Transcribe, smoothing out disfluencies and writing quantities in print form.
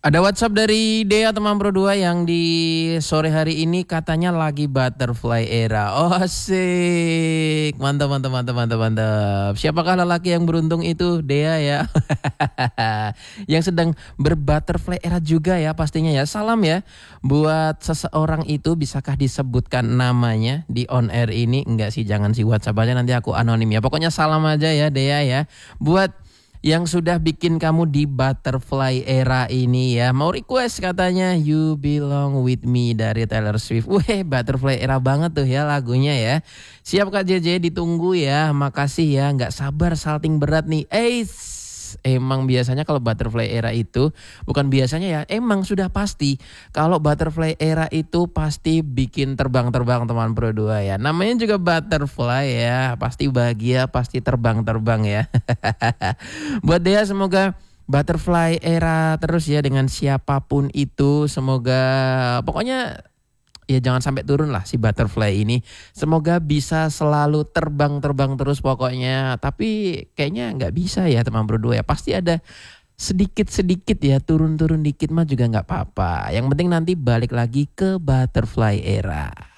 Ada WhatsApp dari Dea teman Pro 2 yang di sore hari ini katanya lagi butterfly era. Oh asik. Mantap, mantap, mantap, mantap, mantap. Siapakah lelaki yang beruntung itu? Dea ya. Yang sedang berbutterfly era juga ya pastinya ya. Salam ya buat seseorang itu, bisakah disebutkan namanya di on air ini? Enggak sih, jangan sih, WhatsApp aja nanti aku anonim ya. Pokoknya salam aja ya Dea ya. Buat yang sudah bikin kamu di butterfly era ini ya. Mau request katanya You Belong With Me dari Taylor Swift. Weh, butterfly era banget tuh ya lagunya ya. Siap Kak JJ, ditunggu ya. Makasih ya, gak sabar salting berat nih. Emang biasanya kalau butterfly era itu, bukan biasanya ya, emang sudah pasti kalau butterfly era itu pasti bikin terbang-terbang teman Pro 2 ya. Namanya juga butterfly ya, pasti bahagia, pasti terbang-terbang ya. Buat Dea semoga butterfly era terus ya dengan siapapun itu. Semoga pokoknya ya jangan sampai turun lah si butterfly ini. Semoga bisa selalu terbang-terbang terus pokoknya. Tapi kayaknya nggak bisa ya teman Pro 2 ya. Pasti ada sedikit-sedikit ya, turun-turun dikit mah juga nggak apa-apa. Yang penting nanti balik lagi ke butterfly era.